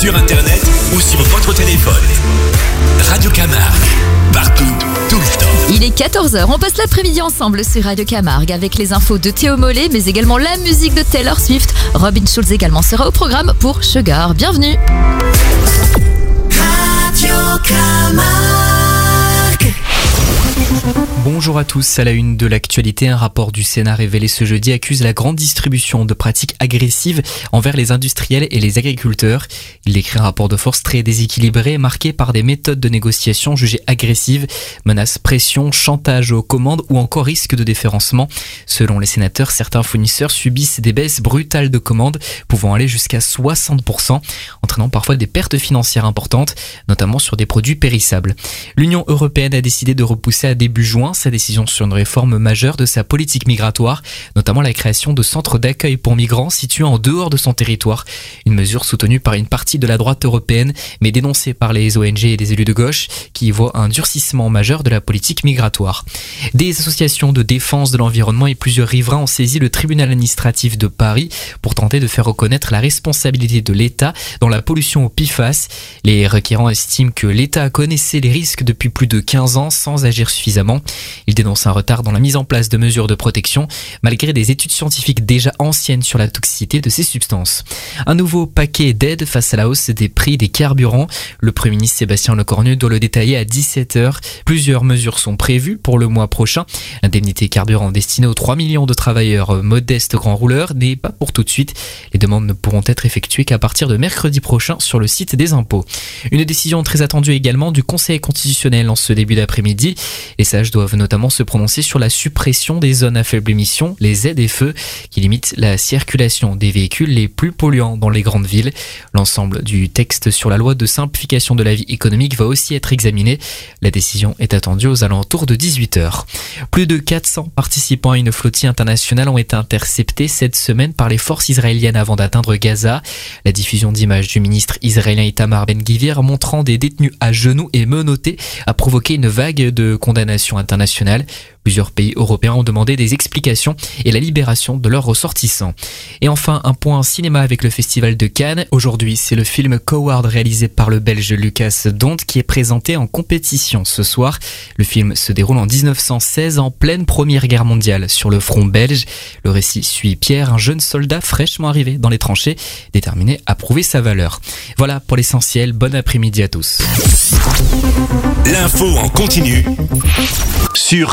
sur internet ou sur votre téléphone. Radio Camargue, partout, tout le temps. Il est 14h, on passe l'après-midi ensemble sur Radio Camargue avec les infos de Théo Mollet, mais également la musique de Taylor Swift. Robin Schulz également sera au programme pour Sugar. Bienvenue. Radio Camargue. Bonjour à tous, à la une de l'actualité, un rapport du Sénat révélé ce jeudi accuse la grande distribution de pratiques agressives envers les industriels et les agriculteurs. Il décrit un rapport de force très déséquilibré, marqué par des méthodes de négociation jugées agressives, menaces, pression, chantage aux commandes ou encore risque de déréférencement. Selon les sénateurs, certains fournisseurs subissent des baisses brutales de commandes, pouvant aller jusqu'à 60%, entraînant parfois des pertes financières importantes, notamment sur des produits périssables. L'Union européenne a décidé de repousser à début juin sa décision sur une réforme majeure de sa politique migratoire, notamment la création de centres d'accueil pour migrants situés en dehors de son territoire. Une mesure soutenue par une partie de la droite européenne, mais dénoncée par les ONG et des élus de gauche qui y voient un durcissement majeur de la politique migratoire. Des associations de défense de l'environnement et plusieurs riverains ont saisi le tribunal administratif de Paris pour tenter de faire reconnaître la responsabilité de l'État dans la pollution au PFAS. Les requérants estiment que l'État connaissait les risques depuis plus de 15 ans sans agir suffisamment. Il dénonce un retard dans la mise en place de mesures de protection, malgré des études scientifiques déjà anciennes sur la toxicité de ces substances. Un nouveau paquet d'aides face à la hausse des prix des carburants. Le Premier ministre Sébastien Lecornu doit le détailler à 17h. Plusieurs mesures sont prévues pour le mois prochain. L'indemnité carburant destinée aux 3 millions de travailleurs modestes grands rouleurs n'est pas pour tout de suite. Les demandes ne pourront être effectuées qu'à partir de mercredi prochain sur le site des impôts. Une décision très attendue également du Conseil constitutionnel en ce début d'après-midi. Les sages doivent notamment se prononcer sur la suppression des zones à faible émission, les ZFE, qui limitent la circulation des véhicules les plus polluants dans les grandes villes. L'ensemble du texte sur la loi de simplification de la vie économique va aussi être examiné. La décision est attendue aux alentours de 18h. Plus de 400 participants à une flottille internationale ont été interceptés cette semaine par les forces israéliennes avant d'atteindre Gaza. La diffusion d'images du ministre israélien Itamar Ben-Gvir montrant des détenus à genoux et menottés a provoqué une vague de condamnations internationales. Plusieurs pays européens ont demandé des explications et la libération de leurs ressortissants. Et enfin, un point cinéma avec le Festival de Cannes. Aujourd'hui, c'est le film Coward réalisé par le Belge Lucas Dont qui est présenté en compétition ce soir. Le film se déroule en 1916, en pleine Première Guerre mondiale, sur le front belge. Le récit suit Pierre, un jeune soldat fraîchement arrivé dans les tranchées, déterminé à prouver sa valeur. Voilà pour l'essentiel. Bon après-midi à tous. L'info en continu sur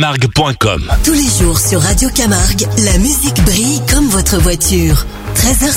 radio-camargue.com. Tous les jours sur Radio Camargue, la musique brille comme votre voiture. 13h